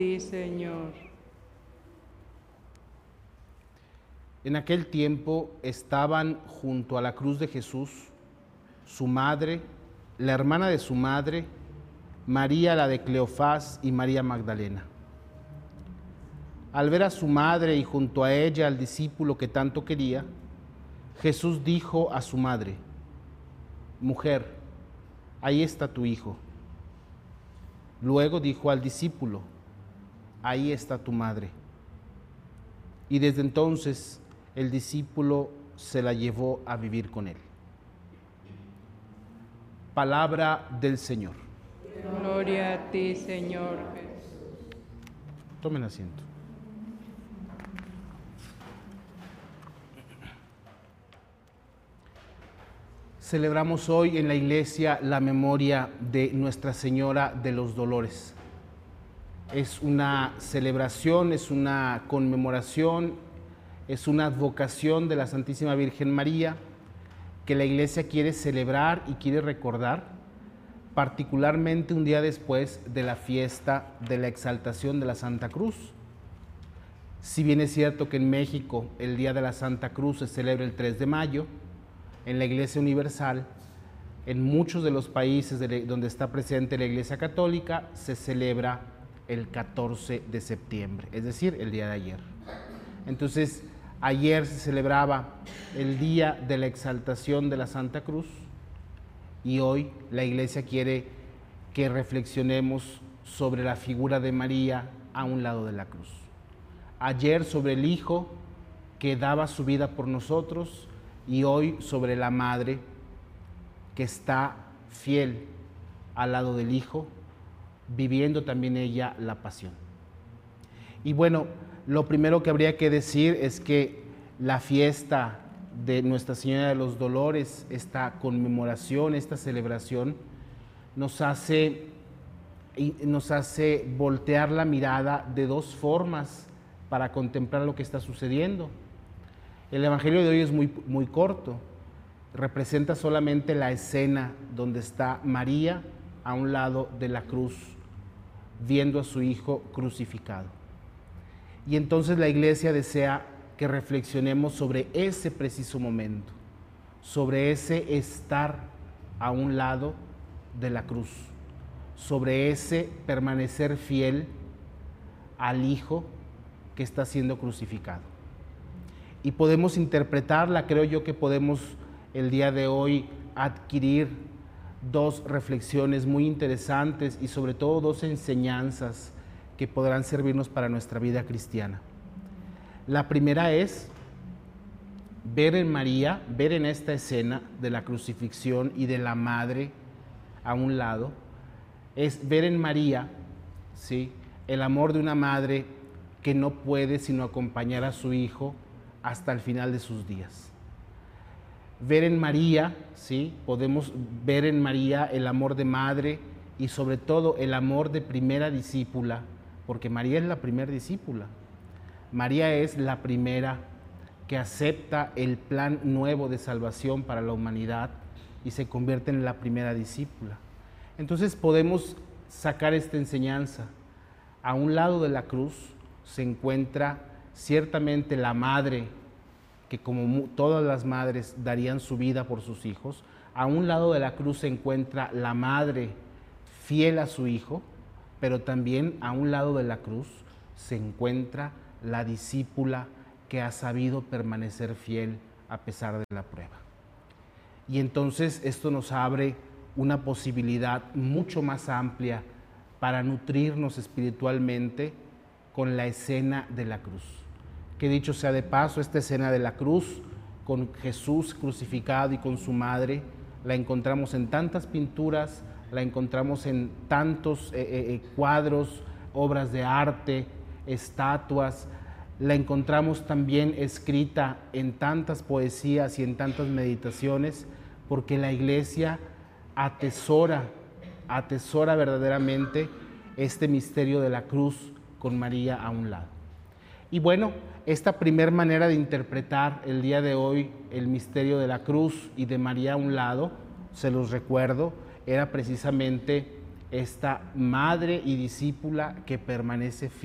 Sí, Señor. En aquel tiempo estaban junto a la cruz de Jesús su madre, la hermana de su madre, María la de Cleofás y María Magdalena. Al ver a su madre y junto a ella al discípulo que tanto quería, Jesús dijo a su madre: Mujer, ahí está tu hijo. Luego dijo al discípulo: Ahí está tu madre. Y desde entonces el discípulo se la llevó a vivir con él. Palabra del Señor. Gloria a ti, Señor. Tomen asiento. Celebramos hoy en la iglesia la memoria de Nuestra Señora de los Dolores. Es una celebración, es una conmemoración, es una advocación de la Santísima Virgen María que la iglesia quiere celebrar y quiere recordar, particularmente un día después de la fiesta de la exaltación de la Santa Cruz. Si bien es cierto que en México el Día de la Santa Cruz se celebra el 3 de mayo, en la Iglesia Universal, en muchos de los países donde está presente la Iglesia Católica, se celebra el 14 de septiembre, es decir, el día de ayer. Entonces, ayer se celebraba el Día de la Exaltación de la Santa Cruz y hoy la Iglesia quiere que reflexionemos sobre la figura de María a un lado de la cruz. Ayer sobre el Hijo que daba su vida por nosotros y hoy sobre la Madre que está fiel al lado del Hijo, viviendo también ella la pasión. Y bueno, lo primero que habría que decir es que la fiesta de Nuestra Señora de los Dolores, esta conmemoración, esta celebración, nos hace voltear la mirada de dos formas para contemplar lo que está sucediendo. El Evangelio de hoy es muy corto, representa solamente la escena donde está María a un lado de la cruz, viendo a su Hijo crucificado. Y entonces la Iglesia desea que reflexionemos sobre ese preciso momento, sobre ese estar a un lado de la cruz, sobre ese permanecer fiel al Hijo que está siendo crucificado. Y podemos interpretarla, creo yo que podemos el día de hoy adquirir dos reflexiones muy interesantes y sobre todo dos enseñanzas que podrán servirnos para nuestra vida cristiana. La primera es ver en María, ver en esta escena de la crucifixión y de la madre a un lado, es ver en María, ¿sí?, el amor de una madre que no puede sino acompañar a su hijo hasta el final de sus días. Ver en María, ¿sí?, podemos ver en María el amor de madre y sobre todo el amor de primera discípula, porque María es la primera discípula. María es la primera que acepta el plan nuevo de salvación para la humanidad y se convierte en la primera discípula. Entonces podemos sacar esta enseñanza. A un lado de la cruz se encuentra ciertamente la madre, que como todas las madres darían su vida por sus hijos. A un lado de la cruz se encuentra la madre fiel a su hijo, pero también a un lado de la cruz se encuentra la discípula que ha sabido permanecer fiel a pesar de la prueba. Y entonces esto nos abre una posibilidad mucho más amplia para nutrirnos espiritualmente con la escena de la cruz. Que dicho sea de paso, esta escena de la cruz con Jesús crucificado y con su madre, la encontramos en tantas pinturas, la encontramos en tantos cuadros, obras de arte, estatuas, la encontramos también escrita en tantas poesías y en tantas meditaciones, porque la Iglesia atesora verdaderamente este misterio de la cruz con María a un lado. Y bueno, esta primera manera de interpretar el día de hoy el misterio de la cruz y de María a un lado, se los recuerdo, era precisamente esta madre y discípula que permanece fiel